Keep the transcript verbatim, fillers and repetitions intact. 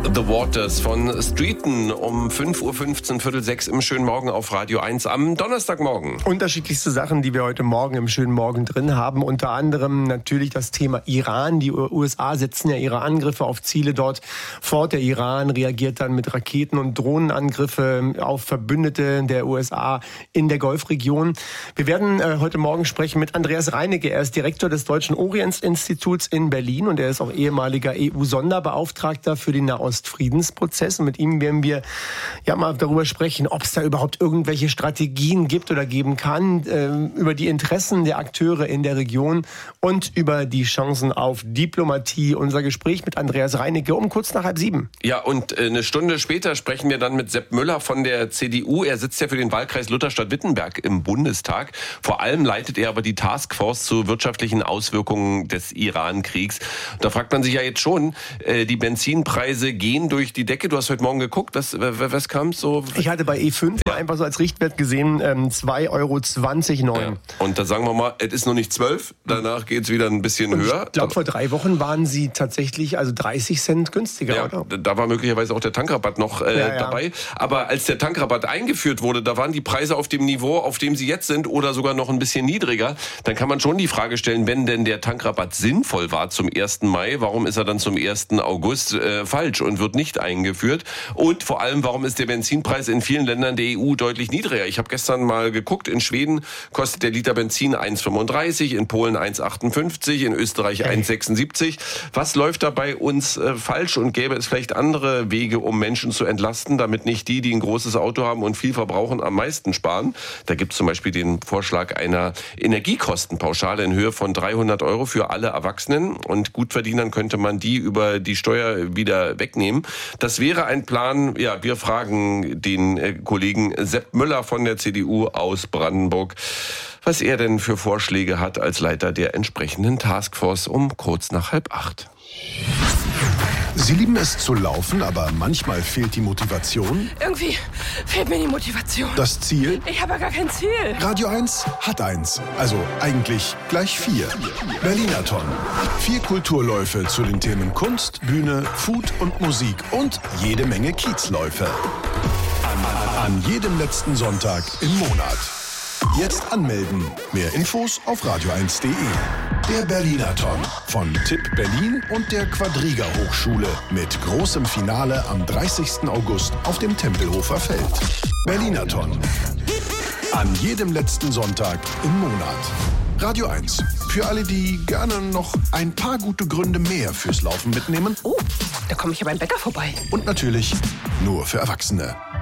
The Waters von Streeton um fünf Uhr fünfzehn, Viertel sechs im schönen Morgen auf Radio eins am Donnerstagmorgen. Unterschiedlichste Sachen, die wir heute Morgen im schönen Morgen drin haben. Unter anderem natürlich das Thema Iran. Die U S A setzen ja ihre Angriffe auf Ziele dort fort. Der Iran reagiert dann mit Raketen- und Drohnenangriffe auf Verbündete der U S A in der Golfregion. Wir werden äh, heute Morgen sprechen mit Andreas Reinecke. Er ist Direktor des Deutschen Orientsinstituts in Berlin und er ist auch ehemaliger E U-Sonderbeauftragter für den Nahostfriedensprozess. Und mit ihm werden wir ja mal darüber sprechen, ob es da überhaupt irgendwelche Strategien gibt oder geben kann, äh, über die Interessen der Akteure in der Region und über die Chancen auf Diplomatie. Unser Gespräch mit Andreas Reinecke um kurz nach halb sieben. Ja, und äh, eine Stunde später sprechen wir dann mit Sepp Müller von der C D U. Er sitzt ja für den Wahlkreis Lutherstadt-Wittenberg im Bundestag. Vor allem leitet er aber die Taskforce zu wirtschaftlichen Auswirkungen des Iran-Kriegs. Da fragt man sich ja jetzt schon, äh, die Benzinpreise gehen durch die Decke. Du hast heute Morgen geguckt, was, was kam so? Ich hatte bei E fünf ja. einfach so als Richtwert gesehen, ähm, zwei Euro zwanzig neun. Ja. Und da sagen wir mal, es ist noch nicht zwölf, danach geht es wieder ein bisschen und höher. Ich glaube, vor drei Wochen waren sie tatsächlich also dreißig Cent günstiger, ja, oder? Da war möglicherweise auch der Tankrabatt noch äh, ja, ja. dabei. Aber als der Tankrabatt eingeführt wurde, da waren die Preise auf dem Niveau, auf dem sie jetzt sind oder sogar noch ein bisschen niedriger. Dann kann man schon die Frage stellen, wenn denn der Tankrabatt sinnvoll war zum ersten Mai, warum ist er dann zum ersten August äh, falsch und wird nicht eingeführt? Und vor allem, warum ist der Benzinpreis in vielen Ländern der E U deutlich niedriger? Ich habe gestern mal geguckt, in Schweden kostet der Liter Benzin eins fünfunddreißig, in Polen eins achtundfünfzig, in Österreich eins sechsundsiebzig. Was läuft da bei uns äh, falsch und gäbe es vielleicht andere Wege, um Menschen zu entlasten, damit nicht die, die ein großes Auto haben und viel verbrauchen, am meisten sparen? Da gibt es zum Beispiel den Vorschlag einer Energiekostenpauschale in Höhe von dreihundert Euro für alle Erwachsenen und Gutverdienern könnte man die über die Steuer wieder wegnehmen. Das wäre ein Plan, ja, wir fragen den äh, Kollegen Sepp Müller von der C D U aus Brandenburg, was er denn für Vorschläge hat als Leiter der entsprechenden Taskforce um kurz nach halb acht. Sie lieben es zu laufen, aber manchmal fehlt die Motivation? Irgendwie fehlt mir die Motivation. Das Ziel? Ich habe ja gar kein Ziel. Radio eins hat eins. Also eigentlich gleich vier. Berlinathon. Vier Kulturläufe zu den Themen Kunst, Bühne, Food und Musik und jede Menge Kiezläufe. An, an jedem letzten Sonntag im Monat. Jetzt anmelden. Mehr Infos auf radio eins punkt de. Der Berlinathon von Tipp Berlin und der Quadriga Hochschule mit großem Finale am dreißigsten August auf dem Tempelhofer Feld. Berlinathon. An jedem letzten Sonntag im Monat. Radio eins. Für alle, die gerne noch ein paar gute Gründe mehr fürs Laufen mitnehmen. Oh, da komme ich ja beim Bäcker vorbei. Und natürlich nur für Erwachsene.